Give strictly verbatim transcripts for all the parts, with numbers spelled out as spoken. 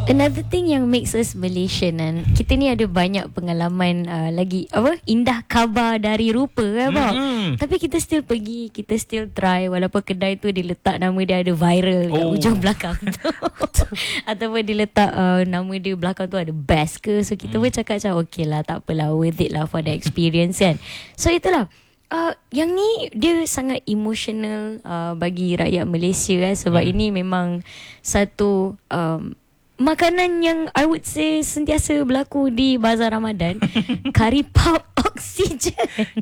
Another thing yang makes us Malaysian kan, kita ni ada banyak pengalaman uh, lagi apa indah khabar dari rupa kan bang. Mm-hmm. Tapi kita still pergi, kita still try walaupun kedai tu dia letak nama dia ada viral kat Oh. ujung belakang tu. Ataupun dia letak uh, nama dia belakang tu ada best ke. So kita mm. pun cakap macam okay lah, tak apalah, worth it lah for the experience kan. So itulah. Uh, yang ni dia sangat emotional uh, bagi rakyat Malaysia eh, sebab mm. ini memang satu um, makanan yang I would say sentiasa berlaku di Bazar Ramadan. Kari pap oksigen.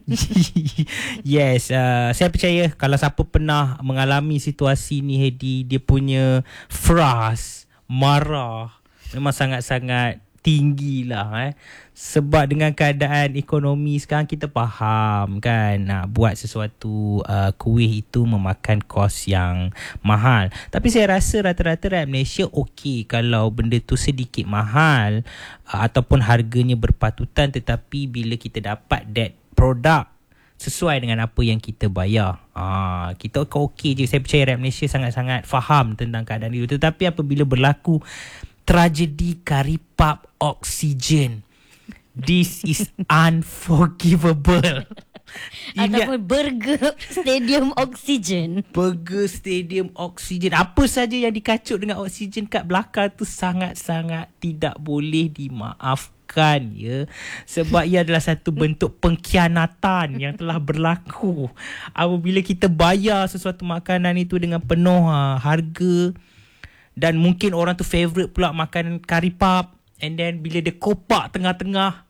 Yes, uh, saya percaya kalau siapa pernah mengalami situasi ni Hedi, dia punya frust, marah memang sangat-sangat tinggi lah eh. Sebab dengan keadaan ekonomi sekarang, kita faham kan, nak buat sesuatu uh, kuih itu memakan kos yang mahal. Tapi saya rasa rata-rata rakyat Malaysia okey kalau benda tu sedikit mahal uh, ataupun harganya berpatutan, tetapi bila kita dapat that produk sesuai dengan apa yang kita bayar, ah, kita okey je. Saya percaya rakyat Malaysia sangat-sangat faham tentang keadaan itu. Tetapi apabila berlaku tragedi kari pap oksigen, this is unforgivable. Ataupun burger stadium oksigen. Burger stadium oksigen, apa saja yang dikacuk dengan oksigen kat belakang tu sangat-sangat tidak boleh dimaafkan ya. Sebab ia adalah satu bentuk pengkhianatan yang telah berlaku apabila kita bayar sesuatu makanan itu dengan penuh ha, harga. Dan mungkin orang tu favourite pula makanan kari pap, and then bila dia kopak tengah-tengah,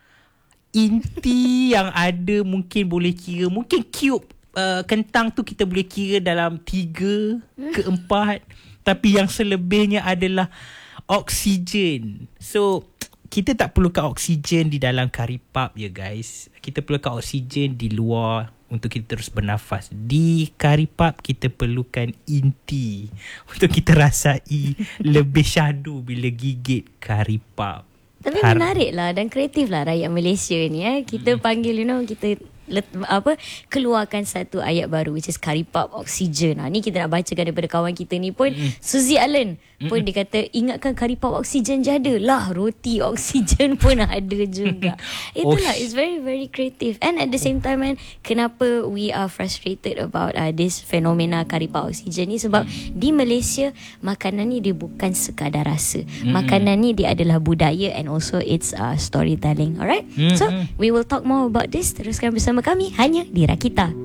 inti yang ada mungkin boleh kira, mungkin cube uh, kentang tu kita boleh kira dalam tiga ke empat, tapi yang selebihnya adalah oksigen. So kita tak perlukan oksigen di dalam kari pap ya guys. Kita perlukan oksigen di luar untuk kita terus bernafas. Di kari pap kita perlukan inti untuk kita rasai lebih syahdu bila gigit kari pap. Tapi Har- menarik lah dan kreatif lah rakyat Malaysia ni eh. Kita hmm. panggil, you know, kita let, apa keluarkan satu ayat baru which is kari pap oksigen. Ha, ni kita nak bacakan daripada kawan kita ni pun, mm. Suzy Allen pun mm. dia kata ingatkan kari pap oksigen je ada lah, roti oksigen pun ada juga. Itulah, it's very very creative. And at the same time kan, kenapa we are frustrated about uh, this phenomena kari pap oksigen ni, sebab mm. di Malaysia makanan ni dia bukan sekadar rasa. Mm. Makanan ni dia adalah budaya and also it's uh, storytelling. Alright, mm. so we will talk more about this. Teruskan bersama kami hanya di Rakita.